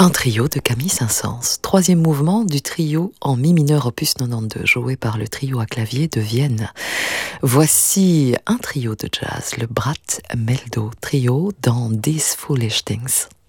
Un trio de Camille Saint-Saëns, troisième mouvement du trio en mi mineur opus 92, joué par le trio à clavier de Vienne. Voici un trio de jazz, le Brat Meldo Trio dans These Foolish Things.